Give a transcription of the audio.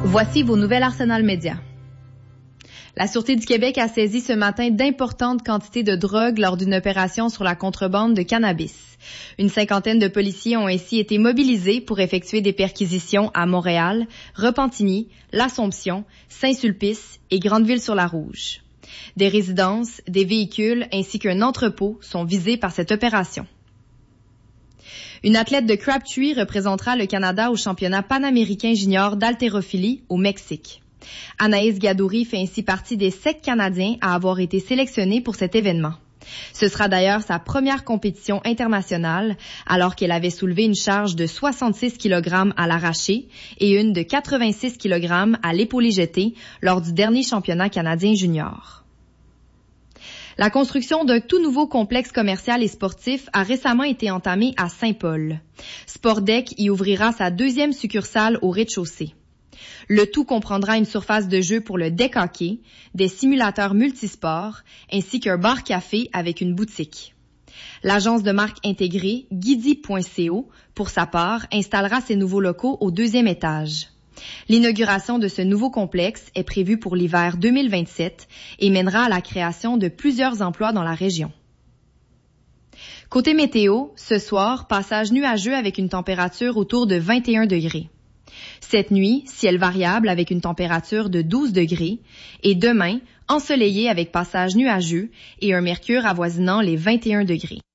Voici vos nouvelles Arsenal Média. La Sûreté du Québec a saisi ce matin d'importantes quantités de drogue lors d'une opération sur la contrebande de cannabis. Une cinquantaine de policiers ont ainsi été mobilisés pour effectuer des perquisitions à Montréal, Repentigny, L'Assomption, Saint-Sulpice et Grandeville-sur-la-Rouge. Des résidences, des véhicules ainsi qu'un entrepôt sont visés par cette opération. Une athlète de Crabtree représentera le Canada au championnat panaméricain junior d'haltérophilie au Mexique. Anaïs Gadouri fait ainsi partie des 7 Canadiens à avoir été sélectionnés pour cet événement. Ce sera d'ailleurs sa première compétition internationale, alors qu'elle avait soulevé une charge de 66 kg à l'arraché et une de 86 kg à l'épaulé jeté lors du dernier championnat canadien junior. La construction d'un tout nouveau complexe commercial et sportif a récemment été entamée à Saint-Paul. Sportdeck y ouvrira sa 2e succursale au rez-de-chaussée. Le tout comprendra une surface de jeu pour le deck hockey, des simulateurs multisports, ainsi qu'un bar-café avec une boutique. L'agence de marque intégrée Guidi.co, pour sa part, installera ses nouveaux locaux au 2e étage. L'inauguration de ce nouveau complexe est prévue pour l'hiver 2027 et mènera à la création de plusieurs emplois dans la région. Côté météo, ce soir, passage nuageux avec une température autour de 21 degrés. Cette nuit, ciel variable avec une température de 12 degrés et demain, ensoleillé avec passage nuageux et un mercure avoisinant les 21 degrés.